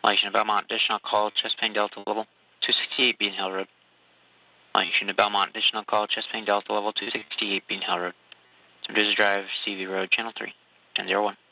Location to Belmont, additional call, Chesapeake Delta level 268 Bean Hill Road. Location to Belmont, additional call, Chesapeake Delta level 268 Bean Hill Road. Some Drive, CV Road, Channel 3, 1001.